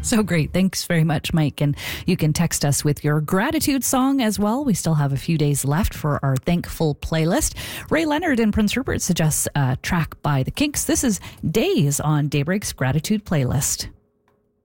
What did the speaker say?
So great. Thanks very much, Mike. And you can text us with your gratitude song as well. We still have a few days left for our thankful playlist. Ray Leonard in Prince Rupert suggests a track by the Kinks. This is Days on Daybreak's Gratitude Playlist.